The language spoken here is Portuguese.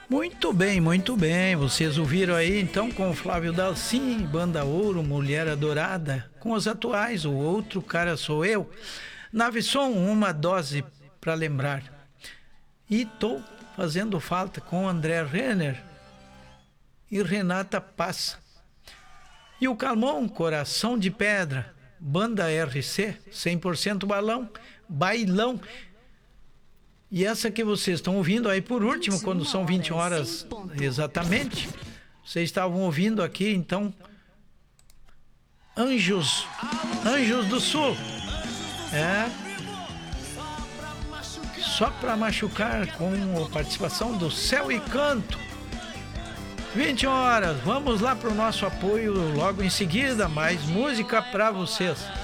Muito bem, muito bem. Vocês ouviram aí então com o Flávio Dalcin, Banda Ouro, Mulher Adorada, com os atuais, O Outro Cara Sou Eu. Nave Som, Uma Dose para Lembrar. E tô fazendo falta com André Renner e Renata Passa. E o Calmon, Coração de Pedra, Banda RC, 100% balão, bailão. E essa que vocês estão ouvindo aí por último, quando são 20 horas exatamente, vocês estavam ouvindo aqui, então, Anjos do Sul. Só para machucar, com a participação do Céu e Canto. 20 horas, vamos lá para o nosso apoio logo em seguida, mais música para vocês.